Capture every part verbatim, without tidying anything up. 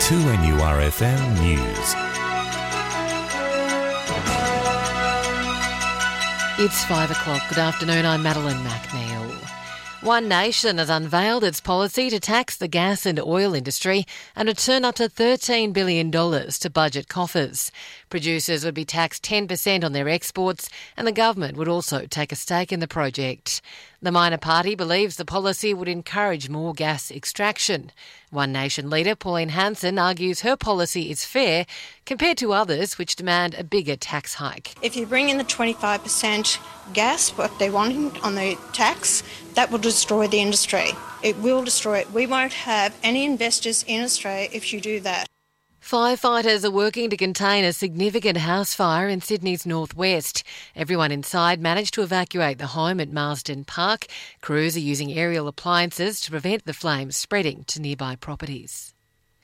two N U R F M News. It's five o'clock. Good afternoon, I'm Madeline McNeil. One Nation has unveiled its policy to tax the gas and oil industry and return up to thirteen billion dollars to budget coffers. Producers would be taxed ten percent on their exports, and the government would also take a stake in the project. The minor party believes the policy would encourage more gas extraction. One Nation leader Pauline Hanson argues her policy is fair compared to others which demand a bigger tax hike. If you bring in the twenty-five percent gas, what they want on the tax, that will destroy the industry. It will destroy it. We won't have any investors in Australia if you do that. Firefighters are working to contain a significant house fire in Sydney's northwest. Everyone inside managed to evacuate the home at Marsden Park. Crews are using aerial appliances to prevent the flames spreading to nearby properties.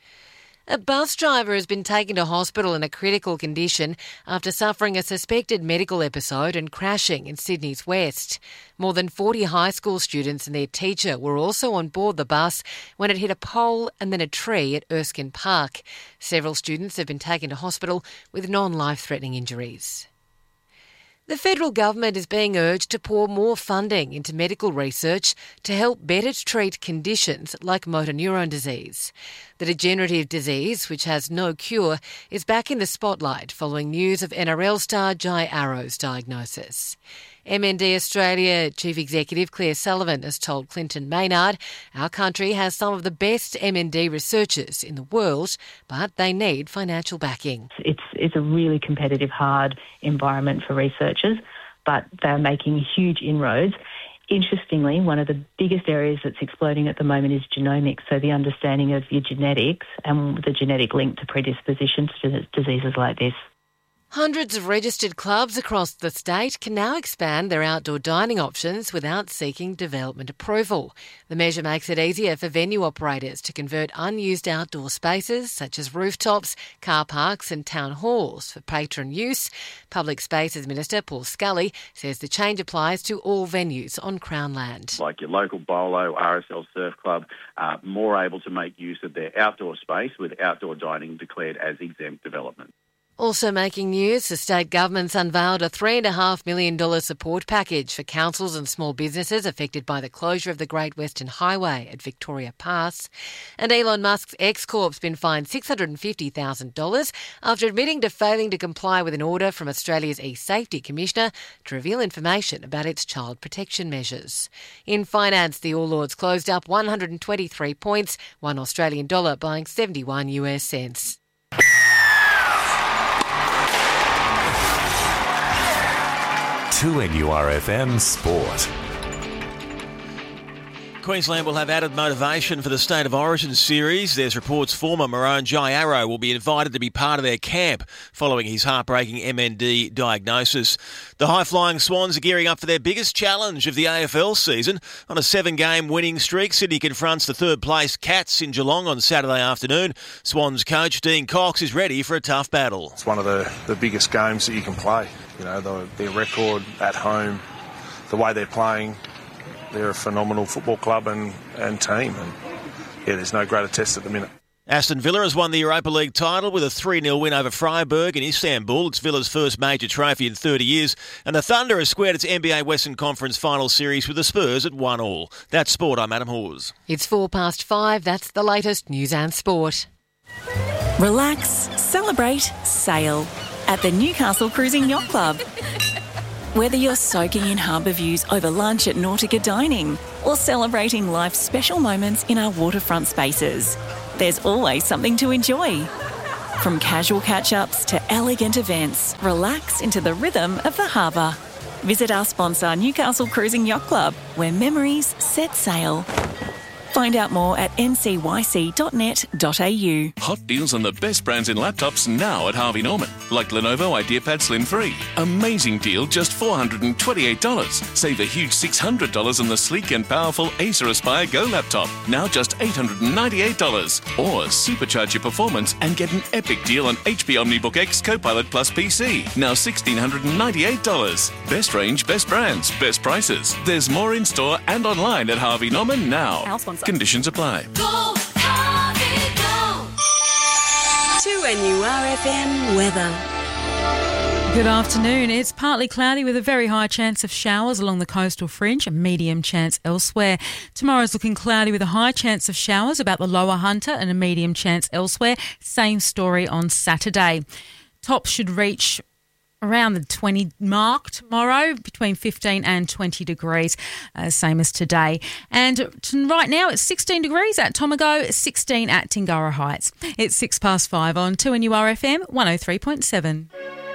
A bus driver has been taken to hospital in a critical condition after suffering a suspected medical episode and crashing in Sydney's west. More than forty high school students and their teacher were also on board the bus when it hit a pole and then a tree at Erskine Park. Several students have been taken to hospital with non-life-threatening injuries. The federal government is being urged to pour more funding into medical research to help better treat conditions like motor neurone disease. The degenerative disease, which has no cure, is back in the spotlight following news of N R L star Jai Arrow's diagnosis. M N D Australia Chief Executive Claire Sullivan has told Clinton Maynard, our country has some of the best M N D researchers in the world, but they need financial backing. It's, it's a really competitive, hard environment for researchers, but they're making huge inroads. Interestingly, one of the biggest areas that's exploding at the moment is genomics, so the understanding of your genetics and the genetic link to predispositions to diseases like this. Hundreds of registered clubs across the state can now expand their outdoor dining options without seeking development approval. The measure makes it easier for venue operators to convert unused outdoor spaces, such as rooftops, car parks and town halls, for patron use. Public Spaces Minister Paul Scully says the change applies to all venues on Crown land. Like your local bolo, R S L Surf Club, are more able to make use of their outdoor space with outdoor dining declared as exempt development. Also making news, the state government's unveiled a three point five million dollars support package for councils and small businesses affected by the closure of the Great Western Highway at Victoria Pass. And Elon Musk's X-Corp's been fined six hundred fifty thousand dollars after admitting to failing to comply with an order from Australia's e-Safety Commissioner to reveal information about its child protection measures. In finance, the All Ords closed up one hundred twenty-three points, one Australian dollar buying seventy-one US cents. two N U R F M Sport. Queensland will have added motivation for the State of Origin series. There's reports former Maroon Jai Arrow will be invited to be part of their camp following his heartbreaking M N D diagnosis. The high-flying Swans are gearing up for their biggest challenge of the A F L season. On a seven-game winning streak, Sydney confronts the third-place Cats in Geelong on Saturday afternoon. Swans coach Dean Cox is ready for a tough battle. It's one of the, the biggest games that you can play. You know, the, their record at home, the way they're playing. They're a phenomenal football club and, and team. And yeah, there's no greater test at the minute. Aston Villa has won the Europa League title with a three nil win over Freiburg in Istanbul. It's Villa's first major trophy in thirty years. And the Thunder has squared its N B A Western Conference final series with the Spurs at one all. That's sport. I'm Adam Hawes. It's four past five. That's the latest news and sport. Relax, celebrate, sail at the Newcastle Cruising Yacht Club. Whether you're soaking in harbour views over lunch at Nautica Dining or celebrating life's special moments in our waterfront spaces, there's always something to enjoy. From casual catch-ups to elegant events, relax into the rhythm of the harbour. Visit our sponsor Newcastle Cruising Yacht Club, where memories set sail. Find out more at n c y c dot net dot a u. Hot deals on the best brands in laptops now at Harvey Norman. Like Lenovo IdeaPad Slim three. Amazing deal, just four hundred twenty-eight dollars. Save a huge six hundred dollars on the sleek and powerful Acer Aspire Go laptop. Now just eight hundred ninety-eight dollars. Or supercharge your performance and get an epic deal on H P OmniBook X Copilot Plus P C. Now one thousand six hundred ninety-eight dollars. Best range, best brands, best prices. There's more in store and online at Harvey Norman now. Conditions apply. Go, Harvey, go. N U R F M weather. Good afternoon. It's partly cloudy with a very high chance of showers along the coastal fringe, a medium chance elsewhere. Tomorrow's looking cloudy with a high chance of showers about the lower Hunter and a medium chance elsewhere. Same story on Saturday. Tops should reach around the twenty mark tomorrow, between fifteen and twenty degrees, uh, same as today. And t- right now it's sixteen degrees at Tomago, sixteen at Tingara Heights. It's six past five on two N U R F M one oh three point seven.